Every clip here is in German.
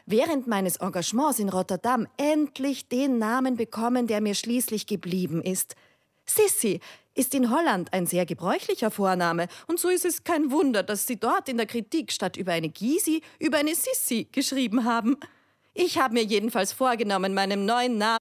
während meines Engagements in Rotterdam endlich den Namen bekommen, der mir schließlich geblieben ist. Sissi ist in Holland ein sehr gebräuchlicher Vorname und so ist es kein Wunder, dass Sie dort in der Kritik statt über eine Gysi über eine Sissi geschrieben haben. Ich habe mir jedenfalls vorgenommen, meinem neuen Namen...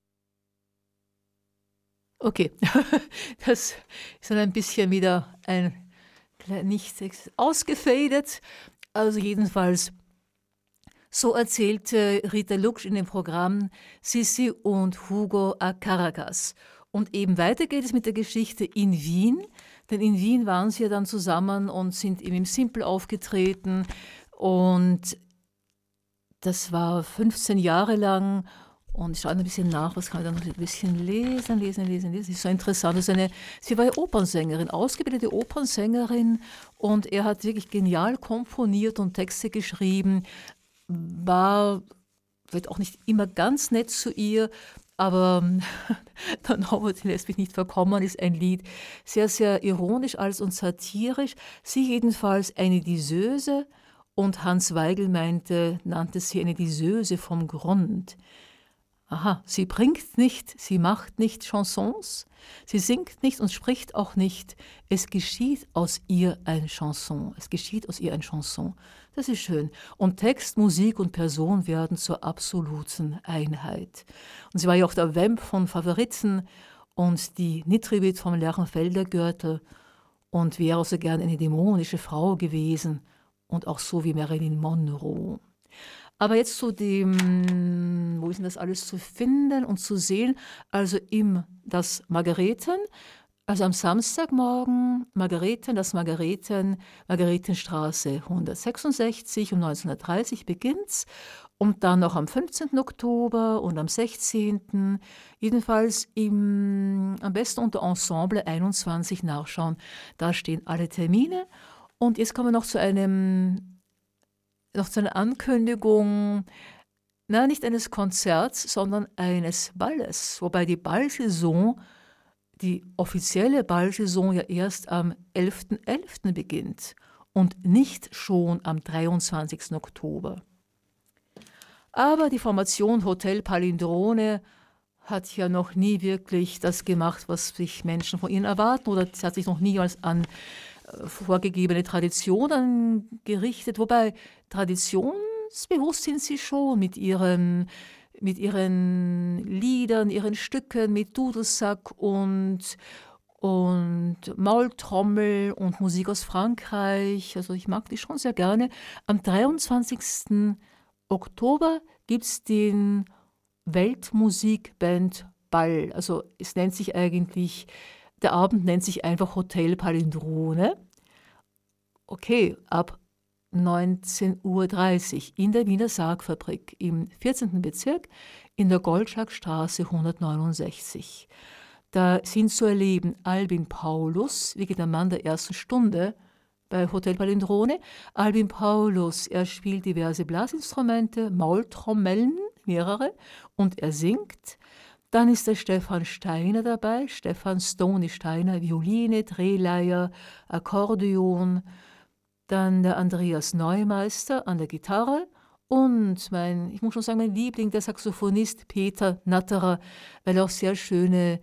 Okay, das ist dann ein bisschen wieder nicht ausgefadet. Also jedenfalls, so erzählte Rita Luksch in dem Programm Sissi und Hugo a Caracas. Und eben weiter geht es mit der Geschichte in Wien, denn in Wien waren sie ja dann zusammen und sind eben im Simpel aufgetreten. Und das war 15 Jahre lang. Und ich schaue ein bisschen nach, was kann ich da noch ein bisschen lesen. Das ist so interessant. Sie war ja Opernsängerin, ausgebildete Opernsängerin. Und er hat wirklich genial komponiert und Texte geschrieben. War vielleicht auch nicht immer ganz nett zu ihr, aber Der Nobody lässt mich nicht verkommen ist ein Lied, sehr, sehr ironisch als und satirisch. Sie jedenfalls eine Diseuse und Hans Weigel nannte sie eine Diseuse vom Grund. Aha, sie bringt nicht, sie macht nicht Chansons, sie singt nicht und spricht auch nicht. Es geschieht aus ihr ein Chanson. Es geschieht aus ihr ein Chanson. Das ist schön. Und Text, Musik und Person werden zur absoluten Einheit. Und sie war ja auch der Vamp von Favoriten und die Nitribit vom Lerchenfelder Gürtel und wäre auch so gern eine dämonische Frau gewesen und auch so wie Marilyn Monroe. Aber jetzt zu dem, wo ist denn das alles zu finden und zu sehen? Also im Das Margareten, also am Samstagmorgen Margaretenstraße 166 um 19:30 beginnt's und dann noch am 15. Oktober und am 16. Jedenfalls am besten unter Ensemble 21 nachschauen. Da stehen alle Termine. Und jetzt kommen wir noch zu einer Ankündigung, nicht eines Konzerts, sondern eines Balles, wobei die offizielle Ballsaison ja erst am 11.11. beginnt und nicht schon am 23. Oktober. Aber die Formation Hotel Palindrone hat ja noch nie wirklich das gemacht, was sich Menschen von ihnen erwarten, oder es hat sich noch nie als an vorgegebene Traditionen gerichtet, wobei traditionsbewusst sind sie schon mit ihren Liedern, ihren Stücken, mit Dudelsack und Maultrommel und Musik aus Frankreich. Also ich mag die schon sehr gerne. Am 23. Oktober gibt es den Weltmusikband Ball. Also der Abend nennt sich einfach Hotel Palindrone. Okay, ab 19:30 Uhr in der Wiener Sargfabrik im 14. Bezirk in der Goldschlagstraße 169. Da sind zu erleben Albin Paulus, wirklich der Mann der ersten Stunde bei Hotel Palindrone. Albin Paulus, er spielt diverse Blasinstrumente, Maultrommeln, mehrere, und er singt. Dann ist der Stefan Steiner dabei, Stefan Stony Steiner, Violine, Drehleier, Akkordeon. Dann der Andreas Neumeister an der Gitarre und mein Liebling, der Saxophonist Peter Natterer, weil er auch sehr schöne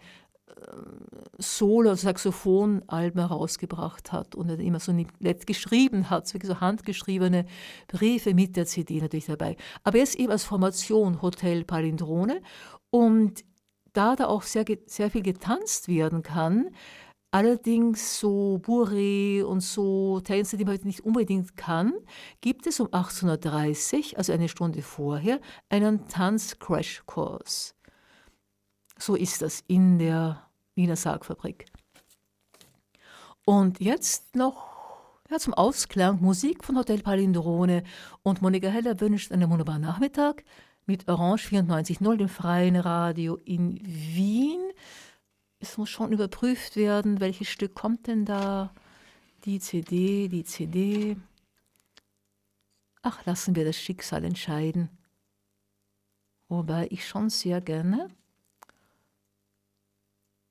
Solo-Saxophon-Alben herausgebracht hat und er immer so nett geschrieben hat, wirklich so handgeschriebene Briefe mit der CD natürlich dabei. Aber er ist eben als Formation Hotel Palindrone und da auch sehr, sehr viel getanzt werden kann, allerdings so Bourrée und so Tänze, die man heute nicht unbedingt kann, gibt es um 18:30 Uhr, also eine Stunde vorher, einen Tanz-Crash-Kurs. So ist das in der Wiener Sargfabrik. Und jetzt noch zum Ausklang Musik von Hotel Palindrone und Monika Heller wünscht einen wunderbaren Nachmittag mit Orange 94.0, dem freien Radio in Wien. Es muss schon überprüft werden, welches Stück kommt denn da? Die CD. Ach, lassen wir das Schicksal entscheiden. Wobei ich schon sehr gerne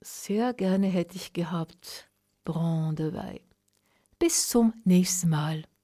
hätte ich gehabt Brandewey. Bis zum nächsten Mal.